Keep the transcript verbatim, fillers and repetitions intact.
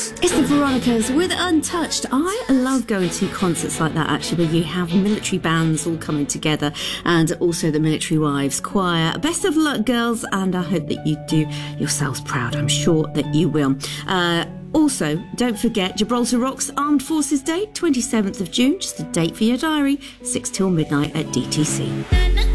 It's the Veronicas with Untouched. I love going to concerts like that, actually, where you have military bands all coming together and also the Military Wives Choir. Best of luck, girls, and I hope that you do yourselves proud. I'm sure that you will. Uh, Also, don't forget Gibraltar Rocks Armed Forces Day, twenty-seventh of June, just a date for your diary, six till midnight at D T C.